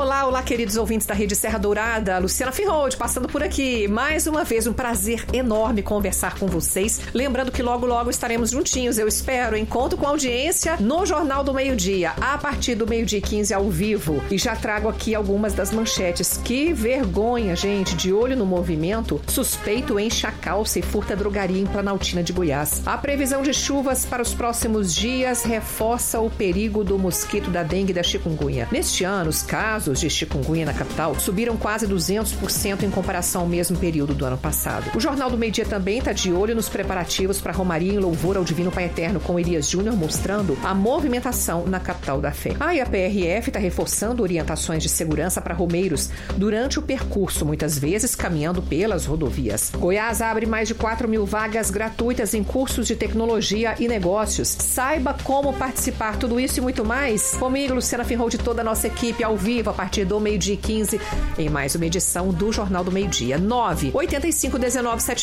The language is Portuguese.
Olá, queridos ouvintes da Rede Serra Dourada. Luciana Finhold passando por aqui. Mais uma vez, um prazer enorme conversar com vocês. Lembrando que logo estaremos juntinhos, eu espero. Encontro com audiência no Jornal do Meio-Dia, a partir do 12h15 ao vivo. E já trago aqui algumas das manchetes. Que vergonha, gente. De olho no movimento, suspeito enche a calça e furta drogaria em Planaltina de Goiás. A previsão de chuvas para os próximos dias reforça o perigo do mosquito da dengue e da chikungunya. Neste ano, os casos de chikungunya na capital subiram quase 200% em comparação ao mesmo período do ano passado. O Jornal do Meio-Dia também está de olho nos preparativos para a Romaria em louvor ao Divino Pai Eterno com Elias Júnior, mostrando a movimentação na capital da fé. E a PRF está reforçando orientações de segurança para romeiros durante o percurso, muitas vezes caminhando pelas rodovias. Goiás abre mais de 4.000 vagas gratuitas em cursos de tecnologia e negócios. Saiba como participar, tudo isso e muito mais. Comigo, Luciana Finhold e toda a nossa equipe ao vivo a partir do 12h15 em mais uma edição do Jornal do Meio-Dia. 98519